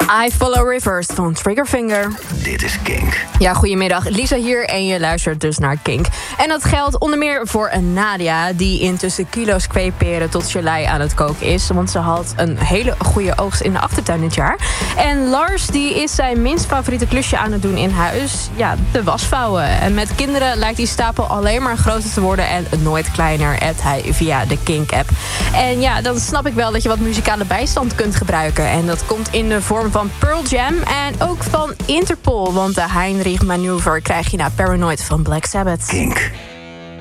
I Follow Rivers van Triggerfinger. Dit is Kink. Ja, goedemiddag. Lisa hier en je luistert dus naar Kink. En dat geldt onder meer voor Nadia, die intussen kilo's kweeperen tot gelei aan het koken is. Want ze had een hele goede oogst in de achtertuin dit jaar. En Lars, die is zijn minst favoriete klusje aan het doen in huis. Ja, de wasvouwen. En met kinderen lijkt die stapel alleen maar groter te worden en nooit kleiner, appt hij via de Kink-app. En ja, dan snap ik wel dat je wat muzikale bijstand kunt gebruiken. En dat komt in de vorm van Pearl Jam en ook van Interpol. Want de Heinrich Maneuver krijg je naar Paranoid van Black Sabbath. Kink.